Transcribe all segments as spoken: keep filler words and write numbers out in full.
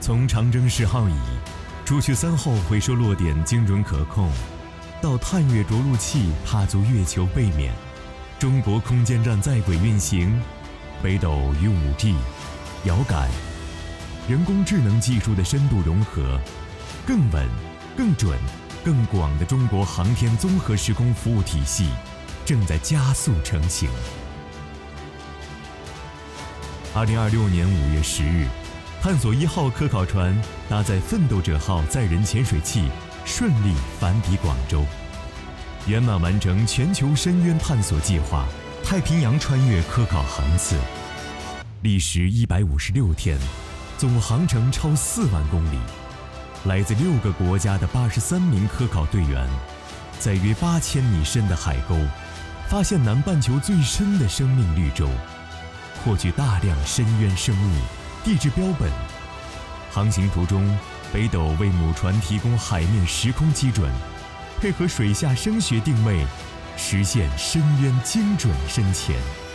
从长征十号乙朱雀三号回收落点精准可控，到探月着陆器踏足月球背面，中国空间站在轨运行，北斗与 五 G、遥感、人工智能技术的深度融合，更稳、更准、更广的中国航天综合时空服务体系正在加速成型。二零二六年五月十日，探索一号科考船搭载奋斗者号载人潜水器顺利返抵广州，圆满完成全球深渊探索计划太平洋穿越科考航次，历时一百五十六天，总航程超四万公里。来自六个国家的八十三名科考队员，在约八千米深的海沟，发现南半球最深的生命绿洲，获取大量深渊生物、地质标本。航行途中，北斗为母船提供海面时空基准，配合水下声学定位，实现深渊精准深潜。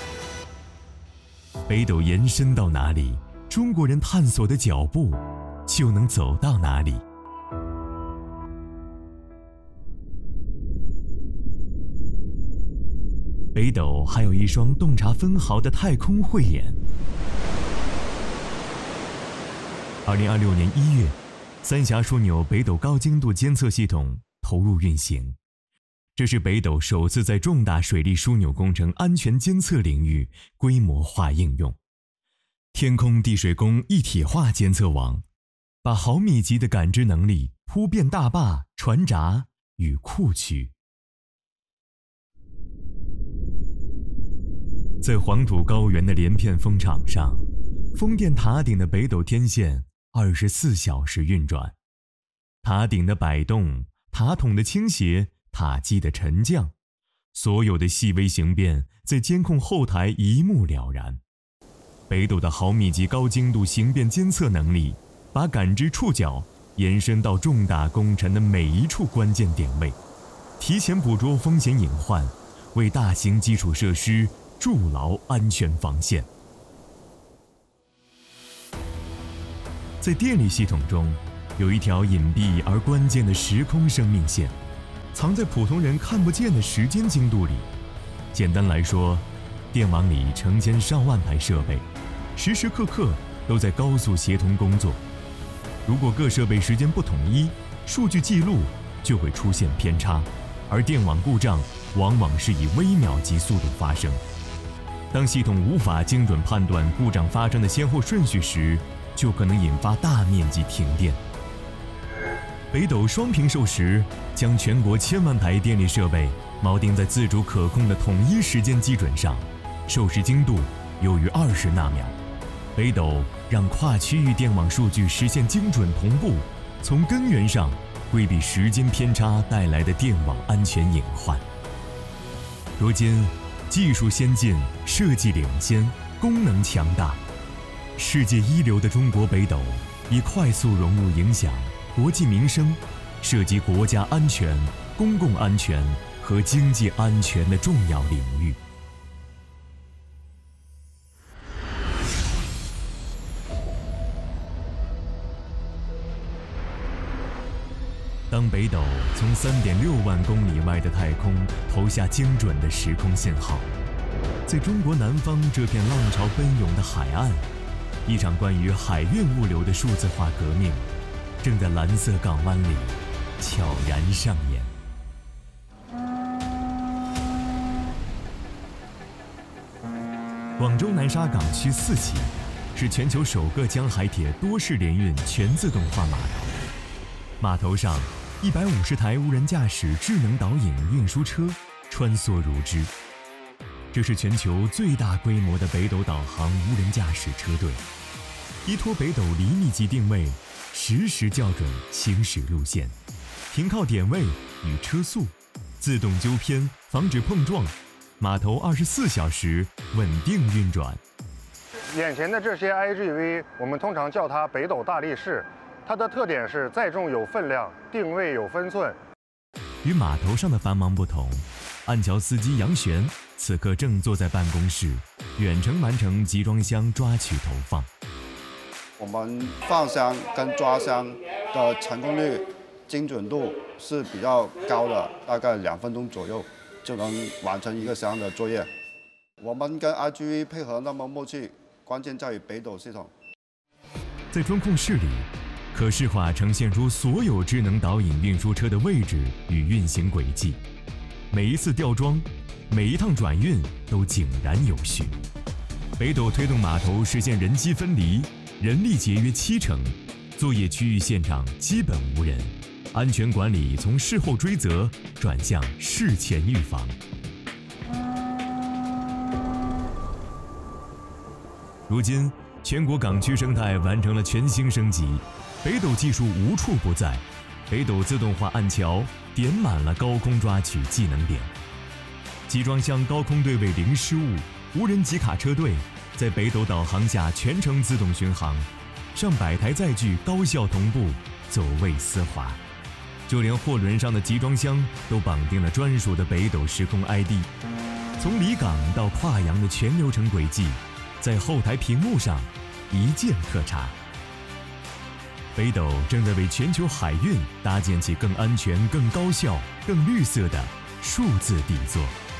北斗延伸到哪里，中国人探索的脚步就能走到哪里。北斗还有一双洞察分毫的太空慧眼。二零二六年一月，三峡枢纽北斗高精度监测系统投入运行，这是北斗首次在重大水利枢纽工程安全监测领域规模化应用。天空地水工一体化监测网，把毫米级的感知能力铺遍大坝、船闸与库区。在黄土高原的连片风场上，风电塔顶的北斗天线二十四小时运转，塔顶的摆动、塔筒的倾斜、塔基的沉降，所有的细微形变在监控后台一目了然。北斗的毫米级高精度形变监测能力，把感知触角延伸到重大工程的每一处关键点位，提前捕捉风险隐患，为大型基础设施筑牢安全防线。在电力系统中，有一条隐蔽而关键的时空生命线，藏在普通人看不见的时间精度里。简单来说，电网里成千上万台设备，时时刻刻都在高速协同工作。如果各设备时间不统一，数据记录就会出现偏差，而电网故障往往是以微秒级速度发生。当系统无法精准判断故障发生的先后顺序时，就可能引发大面积停电。北斗双屏授时，将全国千万台电力设备锚定在自主可控的统一时间基准上，授时精度优于二十纳秒。北斗让跨区域电网数据实现精准同步，从根源上规避时间偏差带来的电网安全隐患。如今，技术先进，设计领先，功能强大，世界一流的中国北斗已快速融入影响国计民生、涉及国家安全、公共安全和经济安全的重要领域。当北斗从 三点六万公里外的太空投下精准的时空信号，在中国南方这片浪潮奔涌的海岸，一场关于海运物流的数字化革命正在蓝色港湾里悄然上演。广州南沙港区四期是全球首个江海铁多式联运全自动化码头，码头上一百五十台无人驾驶智能导引运输车穿梭如织。这是全球最大规模的北斗导航无人驾驶车队，依托北斗厘米级定位，实时校准行驶路线、停靠点位与车速，自动纠偏，防止碰撞，码头二十四小时稳定运转。 眼前的这些 I G V， 我们通常叫它北斗大力士，它的特点是载重有分量，定位有分寸。 与码头上的繁忙不同，岸桥司机杨璇此刻正坐在办公室，远程完成集装箱抓取投放。 我们放箱跟抓箱的成功率、精准度是比较高的，大概两分钟左右就能完成一个箱的作业。我们跟 I G V 配合那么默契，关键在于北斗系统。 在中控室里，可视化呈现出所有智能导引运输车的位置与运行轨迹，每一次吊装，每一趟转运都井然有序。北斗推动码头实现人机分离，人力节约七成，作业区域现场基本无人，安全管理从事后追责转向事前预防。如今，全国港区生态完成了全新升级，北斗技术无处不在。北斗自动化岸桥点满了高空抓取技能点，集装箱高空对位零失误，无人集卡车队在北斗导航下全程自动巡航，上百台载具高效同步，走位丝滑。就连货轮上的集装箱都绑定了专属的北斗时空 I D， 从离港到跨洋的全流程轨迹，在后台屏幕上一键可查。北斗正在为全球海运搭建起更安全、更高效、更绿色的数字底座。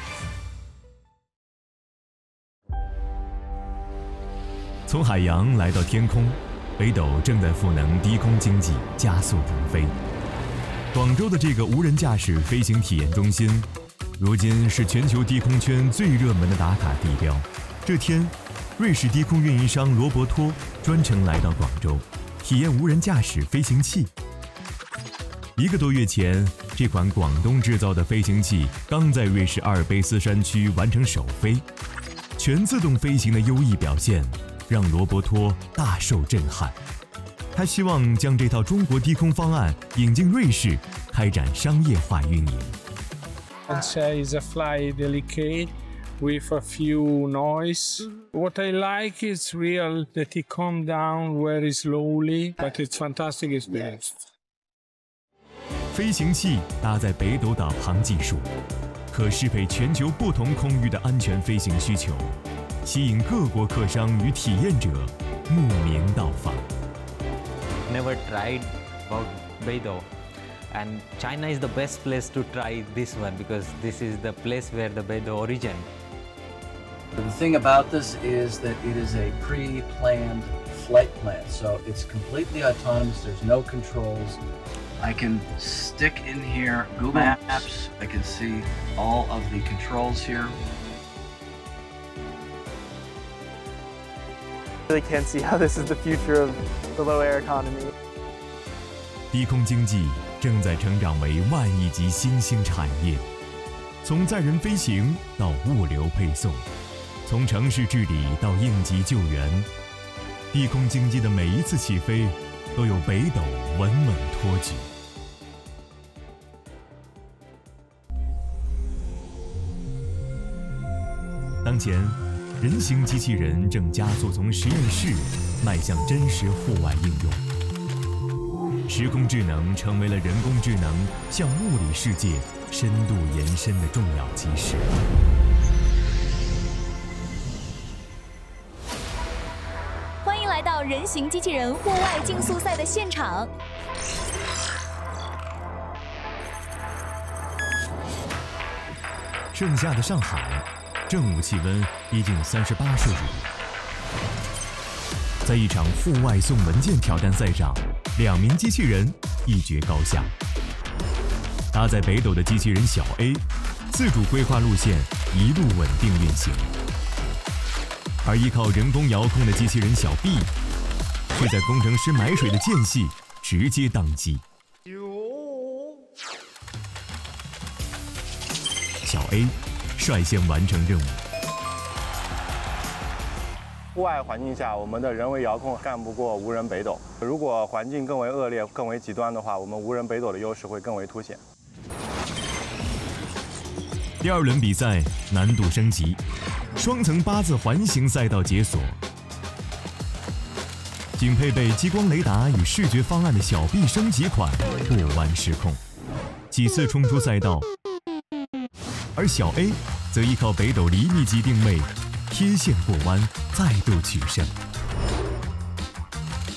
从海洋来到天空，北斗正在赋能低空经济加速腾飞。广州的这个无人驾驶飞行体验中心，如今是全球低空圈最热门的打卡地标。这天，瑞士低空运营商罗伯托专程来到广州，体验无人驾驶飞行器。一个多月前，这款广东制造的飞行器刚在瑞士阿尔卑斯山区完成首飞，全自动飞行的优异表现让罗伯托大受震撼。他希望将这套中国低空方案引进瑞士，开展商业化运营。 It's a fly delicate with a few noise. What I like is real that it calm down very slowly, but it's fantastic experience. 飞行器搭载北斗导航技术，可适配全球不同空域的安全飞行需求，吸引各国客商与体验者慕名到访。 Never tried about Beidou, and China is the best place to try this one because this is the place where the Beidou origin. The thing about this is that it is a pre-planned flight plan, so it's completely autonomous. There's no controls. I can stick in here Google Maps. I can see all of the controls here. I really can't see how this is the future of the low air economy. 低空经济正在成长为万亿级新兴产业，从载人飞行到物流配送，从城市治理到应急救援，低空经济的每一次起飞都有北斗稳稳托举。当前，人形机器人正加速从实验室迈向真实户外应用。时空智能成为了人工智能向物理世界深度延伸的重要基石。 欢迎来到人形机器人户外竞速赛的现场。 盛夏的上海，正午气温逼近三十八摄氏度。在一场户外送文件挑战赛上，两名机器人一决高下。搭载北斗的机器人小 A， 自主规划路线，一路稳定运行；而依靠人工遥控的机器人小 B， 却在工程师买水的间隙直接宕机。小 A 率先完成任务。 户外环境下，我们的人为遥控干不过无人北斗。如果环境更为恶劣、更为极端的话，我们无人北斗的优势会更为凸显。 第二轮比赛难度升级，双层八字环形赛道解锁。仅配备激光雷达与视觉方案的小 B 升级款过弯失控，几次冲出赛道，而小 A 则依靠北斗厘米级定位贴线过弯，再度取胜。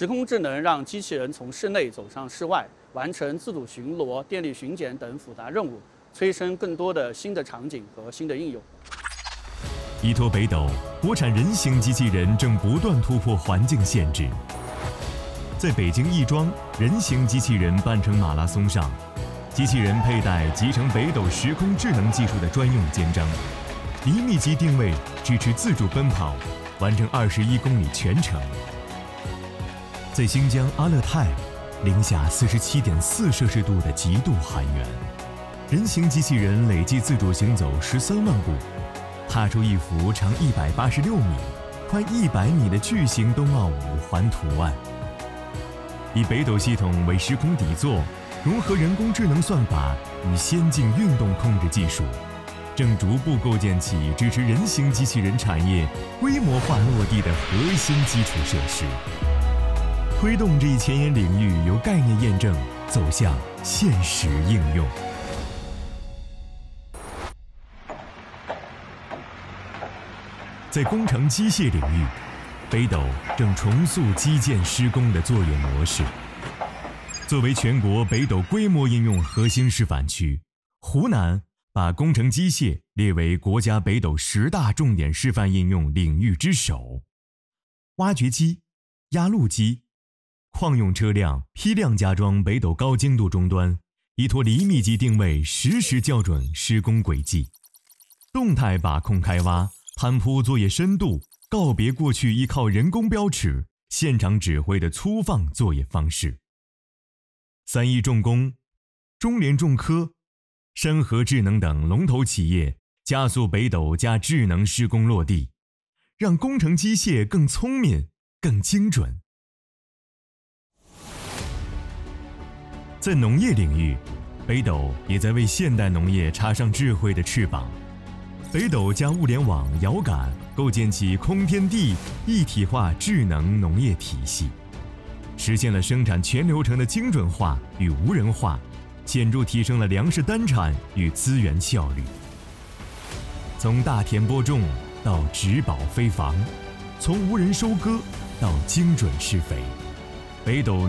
时空智能让机器人从室内走向室外，完成自主巡逻、电力巡检等复杂任务，催生更多的新的场景和新的应用。 依托北斗，国产人形机器人正不断突破环境限制。在北京亦庄人形机器人半程马拉松上，机器人佩戴集成北斗时空智能技术的专用肩章，离密集定位，支持自主奔跑，完成二十一公里全程。在新疆阿勒泰，零下四十七点四摄氏度的极度寒原，人形机器人累计自主行走十三万步，踏出一幅长一百八十六米、宽一百米的巨型冬奥五环图案。以北斗系统为时空底座，融合人工智能算法与先进运动控制技术，正逐步构建起支持人形机器人产业规模化落地的核心基础设施，推动这一前沿领域由概念验证走向现实应用。在工程机械领域，北斗正重塑基建施工的作业模式。作为全国北斗规模应用核心示范区，湖南把工程机械列为国家北斗十大重点示范应用领域之首。挖掘机、压路机、矿用车辆批量加装北斗高精度终端，依托离密集定位，实时校准施工轨迹，动态把控开挖、攀铺作业深度，告别过去依靠人工标尺、现场指挥的粗放作业方式。三一重工、中联重科、山河智能等龙头企业加速北斗加智能施工落地，让工程机械更聪明、更精准。在农业领域，北斗也在为现代农业插上智慧的翅膀。北斗加物联网遥感，构建起空天地一体化智能农业体系，实现了生产全流程的精准化与无人化，显著提升了粮食单产与资源效率。从大田播种到植保飞防，从无人收割到精准施肥，北斗